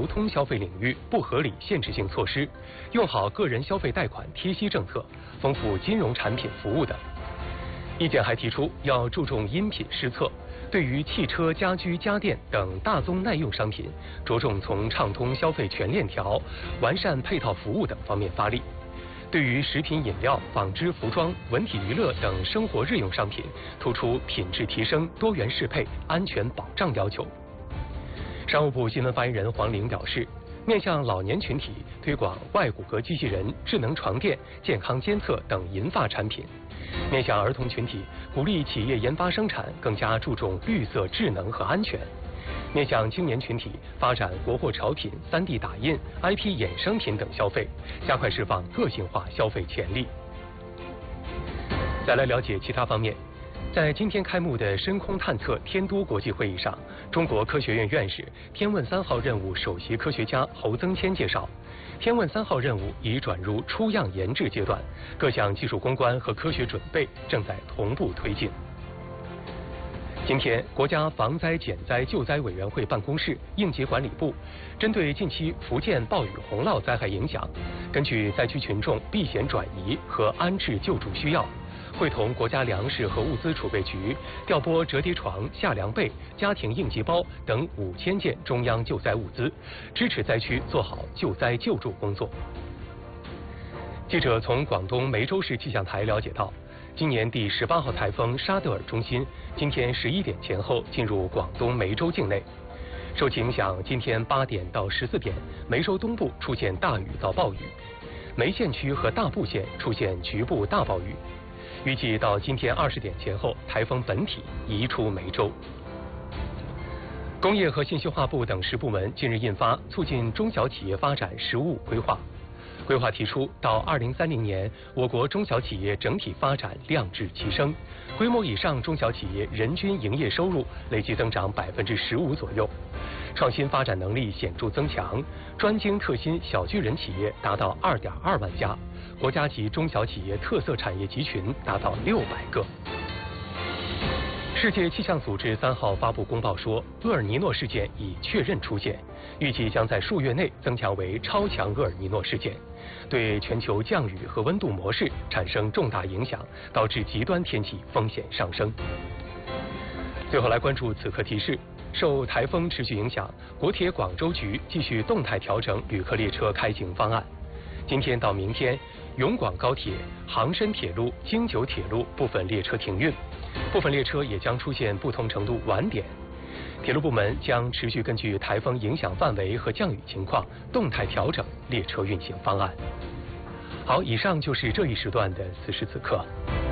通消费领域不合理限制性措施，用好个人消费贷款贴息政策，丰富金融产品服务等。意见还提出要注重因品施策，对于汽车、家居、家电等大宗耐用商品，着重从畅通消费全链条、完善配套服务等方面发力。对于食品饮料、纺织服装、文体娱乐等生活日用商品，突出品质提升、多元适配、安全保障要求。商务部新闻发言人黄玲表示，面向老年群体推广外骨骼机器人、智能床垫、健康监测等银发产品；面向儿童群体，鼓励企业研发生产更加注重绿色、智能和安全；面向青年群体，发展国货潮品、3D 打印、IP 衍生品等消费，加快释放个性化消费潜力。再来了解其他方面。在今天开幕的深空探测天都国际会议上，中国科学院院士、天问3号任务首席科学家侯增谦介绍，天问3号任务已转入出样研制阶段，各项技术攻关和科学准备正在同步推进。今天，国家防灾减灾救灾委员会办公室、应急管理部针对近期福建暴雨洪涝灾害影响，根据灾区群众避险转移和安置救助需要，会同国家粮食和物资储备局调拨折叠床、夏凉被、家庭应急包等5000件中央救灾物资，支持灾区做好救灾救助工作。记者从广东梅州市气象台了解到，今年第18号台风沙德尔中心今天11点前后进入广东梅州境内。受其影响，今天8点到14点，梅州东部出现大雨到暴雨，梅县区和大部县出现局部大暴雨。预计到今天20点前后，台风本体移出梅州。工业和信息化部等10部门近日印发《促进中小企业发展实务规划》。规划提出，到2030年，我国中小企业整体发展量质齐升，规模以上中小企业人均营业收入累计增长15%左右，创新发展能力显著增强，专精特新小巨人企业达到2.2万家，国家级中小企业特色产业集群达到600个。世界气象组织3号发布公报说，厄尔尼诺事件已确认出现，预计将在数月内增强为超强厄尔尼诺事件，对全球降雨和温度模式产生重大影响，导致极端天气风险上升。最后来关注此刻提示，受台风持续影响，国铁广州局继续动态调整旅客列车开行方案。今天到明天，永广高铁、杭深铁路、京九铁路部分列车停运，部分列车也将出现不同程度晚点。铁路部门将持续根据台风影响范围和降雨情况，动态调整列车运行方案。好，以上就是这一时段的此时此刻。